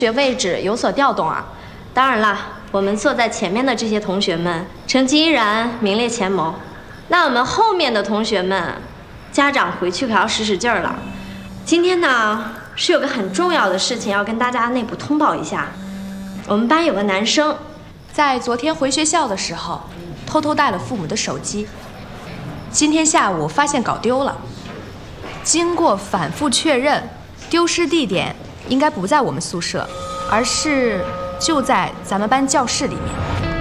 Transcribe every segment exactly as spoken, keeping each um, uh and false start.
学位置有所调动啊。当然啦，我们坐在前面的这些同学们成绩依然名列前茅。那我们后面的同学们，家长回去可要使使劲儿了。今天呢，是有个很重要的事情要跟大家内部通报一下。我们班有个男生， 在昨天回学校的时候，偷偷带了父母的手机。今天下午发现搞丢了。经过反复确认，丢失地点应该不在我们宿舍，而是就在咱们班教室里面。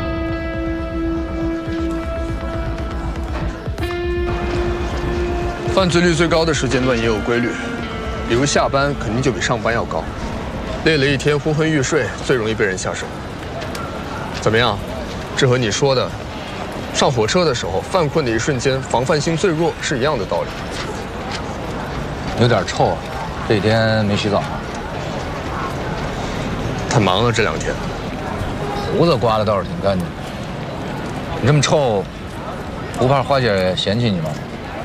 犯罪率最高的时间段也有规律，比如下班肯定就比上班要高，累了一天昏昏欲睡，最容易被人下手。怎么样？这和你说的上火车的时候犯困的一瞬间防范性最弱是一样的道理。 有点臭啊，这几天没洗澡。 太忙了这两天。 胡子刮的倒是挺干净。你这么臭，不怕花姐嫌弃你吗？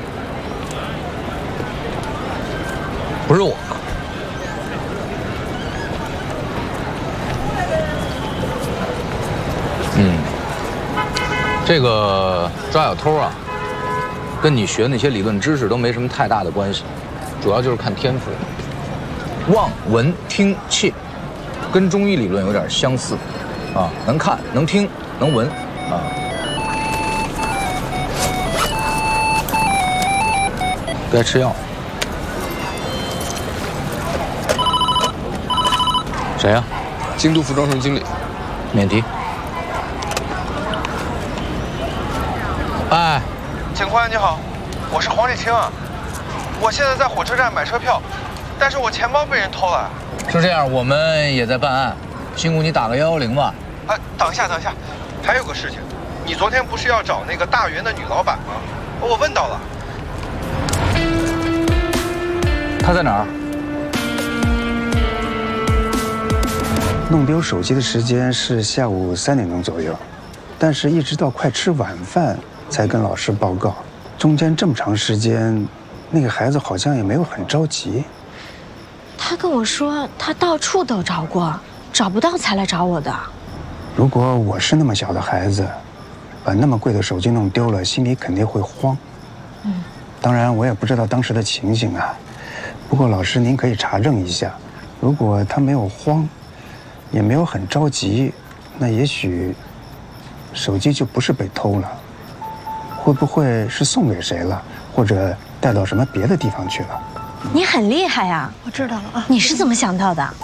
不是我。 嗯，这个抓小偷啊，跟你学那些理论知识都没什么太大的关系，主要就是看天赋。望闻听切，跟中医理论有点相似，啊，能看能听能闻，啊。该吃药。谁呀？ 京都服装城经理。 免提。哎， 警官你好，我是黄立清啊，我现在在火车站买车票，但是我钱包被人偷了。 是这样，我们也在办案，辛苦你打个幺幺零吧。 哎，等一下等一下，还有个事情，你昨天不是要找那个大元的女老板吗？我问到了。 她在哪儿？ 弄丢手机的时间是下午三点钟左右，但是一直到快吃晚饭才跟老师报告，中间这么长时间，那个孩子好像也没有很着急。 他跟我说他到处都找过，找不到才来找我的。 如果我是那么小的孩子，把那么贵的手机弄丢了，心里肯定会慌。嗯，当然我也不知道当时的情形啊，不过老师您可以查证一下，如果他没有慌，也没有很着急，那也许手机就不是被偷了，会不会是送给谁了，或者带到什么别的地方去了？ 你很厉害呀！ 我知道了啊。 你是怎么想到的？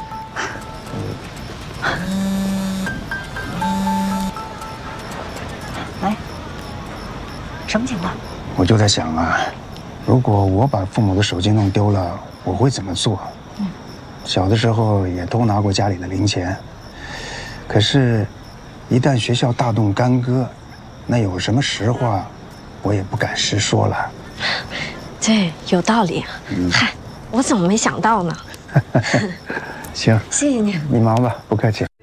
喂，什么情况？ 我就在想啊，如果我把父母的手机弄丢了，我会怎么做？嗯，小的时候也偷拿过家里的零钱，可是，一旦学校大动干戈，那有什么实话，我也不敢实说了。 对，有道理。嗯、嗨，我怎么没想到呢？ 行， 谢谢你。 你忙吧，不客气。